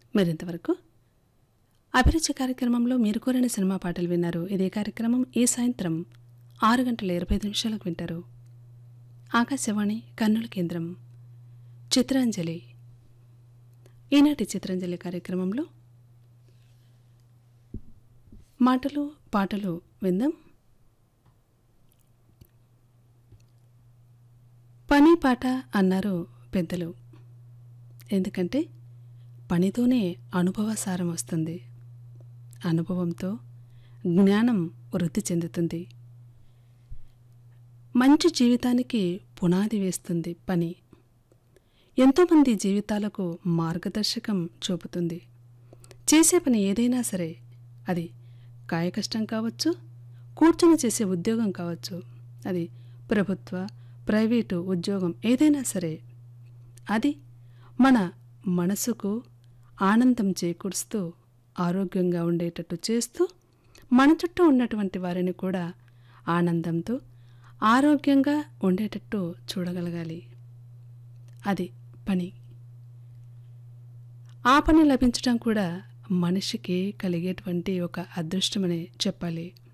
మరింతవరకు అభిరుచి కార్యక్రమంలో మీరు కోరిన సినిమా పాటలు విన్నారు. ఇదే కార్యక్రమం ఈ సాయంత్రం 6:25 వింటారు. ఆకాశవాణి కర్నూలు కేంద్రం. చిత్రాంజలి. ఈనాటి చిత్రాంజలి కార్యక్రమంలో మాటలు పాటలు విందాం. పని పాట అన్నారు పెద్దలు. ఎందుకంటే పనితోనే అనుభవసారం వస్తుంది. అనుభవంతో జ్ఞానం వృద్ధి చెందుతుంది. మంచి జీవితానికి పునాది వేస్తుంది పని. ఎంతోమంది జీవితాలకు మార్గదర్శకం చూపుతుంది. చేసే పని ఏదైనా సరే, అది కాయకష్టం కావచ్చు, కూర్చుని చేసే ఉద్యోగం కావచ్చు, అది ప్రభుత్వ ప్రైవేటు ఉద్యోగం ఏదైనా సరే, అది మన మనసుకు ఆనందం చేకూరుస్తూ ఆరోగ్యంగా ఉండేటట్టు చేస్తూ మన చుట్టూ ఉన్నటువంటి వారిని కూడా ఆనందంతో ఆరోగ్యంగా ఉండేటట్టు చూడగలగాలి. అది పని. ఆ పని లభించడం కూడా మనిషికి కలిగేటువంటి ఒక అదృష్టమనే చెప్పాలి.